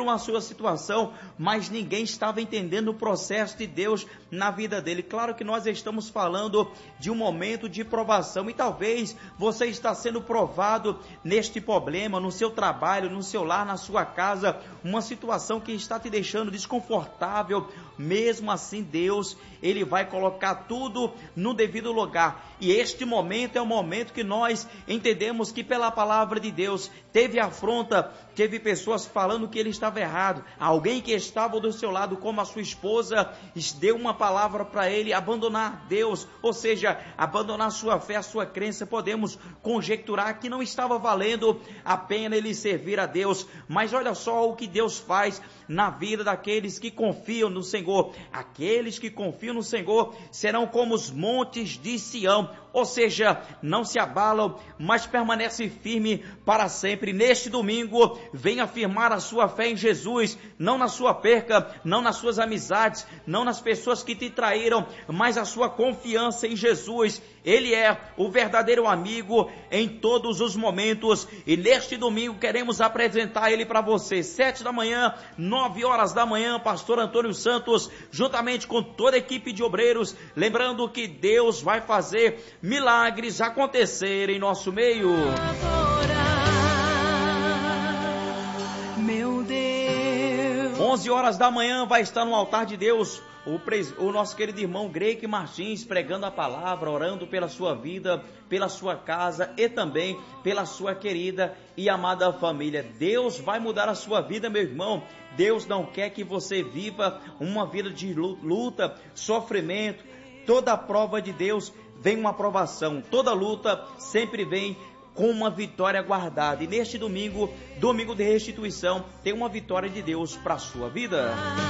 vivendo uma sua situação, mas ninguém estava entendendo o processo de Deus na vida dele. Claro que nós estamos falando de um momento de provação, e talvez você está sendo provado neste problema, no seu trabalho, no seu lar, na sua casa, uma situação que está te deixando desconfortável. Mesmo assim, Deus, Ele vai colocar tudo no devido lugar. E este momento é o momento que nós entendemos que pela palavra de Deus teve afronta, teve pessoas falando que ele estava errado, alguém que estava do seu lado, como a sua esposa, deu uma palavra para ele abandonar Deus, ou seja, abandonar sua fé, a sua crença. Podemos conjecturar que não estava valendo a pena ele servir a Deus, mas olha só o que Deus faz na vida daqueles que confiam no Senhor. Aqueles que confiam no Senhor serão como os montes de Sião, ou seja, não se abalam, mas permanecem firme para sempre. Neste domingo, venha afirmar a sua fé em Jesus, não na sua perca, não nas suas amizades, não nas pessoas que te traíram, mas a sua confiança em Jesus. Ele é o verdadeiro amigo em todos os momentos, e neste domingo queremos apresentar ele para você. 7 da manhã, 9 horas da manhã, pastor Antônio Santos, juntamente com toda a equipe de obreiros, lembrando que Deus vai fazer milagres acontecer em nosso meio. Meu Deus. 11 horas da manhã vai estar no altar de Deus o nosso querido irmão Greik Martins, pregando a palavra, orando pela sua vida, pela sua casa e também pela sua querida e amada família. Deus vai mudar a sua vida, meu irmão. Deus não quer que você viva uma vida de luta, sofrimento. Toda prova de Deus vem uma aprovação, toda luta sempre vem com uma vitória guardada. E neste domingo, domingo de restituição, tem uma vitória de Deus para a sua vida.